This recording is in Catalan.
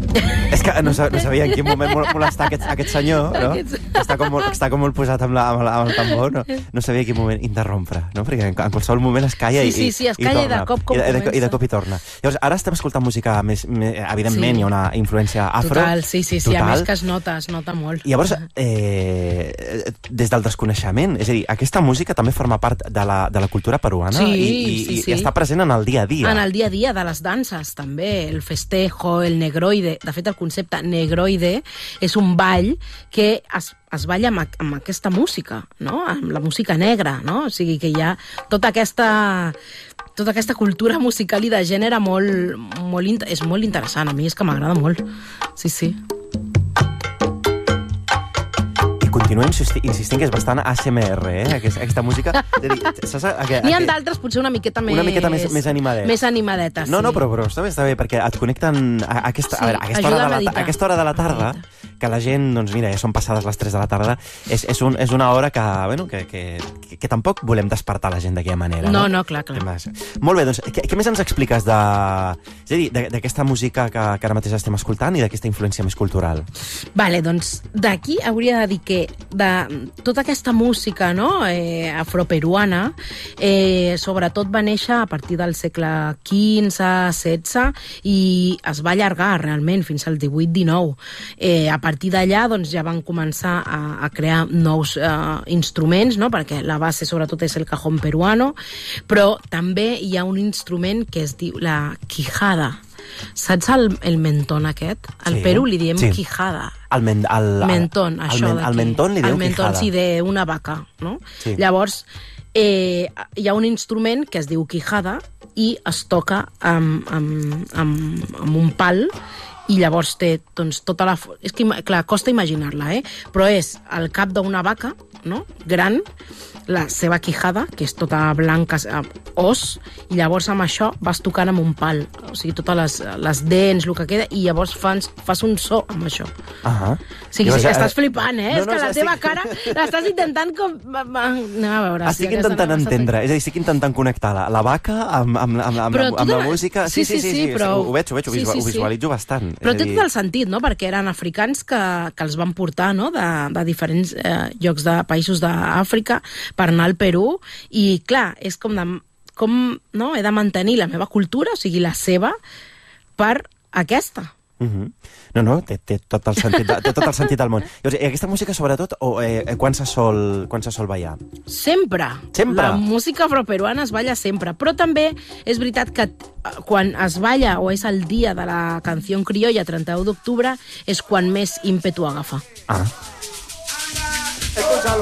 És que no sabia en quin moment molestar aquest senyor, no? Està com molt posat amb el tambor, no? No sabia en quin moment interrompre, no? Perquè en qualsevol moment es calla i torna. Sí, es calla i de cop comença. I de cop hi torna. Llavors, ara estem escoltant música més... Evidentment, hi ha una influència afro. Total, sí. A més que es nota molt. Llavors, des del desconeixement, és a dir, aquesta música també forma part de la cultura peruana i està present en el dia a dia. En el dia a dia de les danses, també. El festejo, el negroide. De fet, el concepte negroide és un ball que es balla amb aquesta música, no? Amb la música negra, no? O sigui que hi ha tota aquesta cultura musical i de gènere és molt interessant. A mi és que m'agrada molt. Sí. Continuem insistint que és bastant ASMR, aquesta música. N'hi ha d'altres, potser una miqueta més animadetes. Més animadetes, sí. No, però està bé, perquè et connecten a aquesta hora de la tarda, que la gent, doncs mira, ja són passades les 3 de la tarda, és una hora que tampoc volem despertar la gent d'aquella manera. No, clar. Molt bé, doncs, què més ens expliques d'aquesta música que ara mateix estem escoltant i d'aquesta influència més cultural? Vale, doncs, d'aquí hauria de dir que de tota aquesta música, no, afroperuana, sobretot va néixer a partir del segle XV-XVI i es va allargar realment fins al XVIII-XIX. A partir d'allà doncs, ja van començar a crear nous instruments, no? Perquè la base sobretot és el cajón peruano, però també hi ha un instrument que es diu la quijada. Saps el mentón aquest? Al Perú li diem quijada. El mentón, això d'aquí. Al mentón li diu quijada. El mentón, sí, d'una vaca, no? Sí. Llavors, hi ha un instrument que es diu quijada i es toca amb un pal i llavors té doncs, tota la... És que, clar, costa imaginar-la, però és el cap d'una vaca, no? Gran, la seva quijada, que és tota blanca, os, i llavors amb això vas tocant amb un pal, o sigui, totes les dents, el que queda, i llavors fas un so amb això. O sigui, estàs flipant, és que la teva cara l'estàs intentant com... Anem a veure. Estic intentant entendre, és a dir, estic intentant connectar la vaca amb la música. Sí, però... Ho veig, ho visualitzo bastant. Però té tot el sentit, no?, perquè eren africans que els van portar, no?, de diferents llocs de països d'Àfrica per anar al Perú, i clar, és com no, he de mantenir la meva cultura, o sigui, la seva, per aquesta. No, té tot el sentit del món. I aquesta música, sobretot, quan se sol ballar? Sempre. La música afroperuana es balla sempre, però també és veritat que quan es balla o és el dia de la canció criolla, 31 d'octubre, és quan més ímpetu agafa.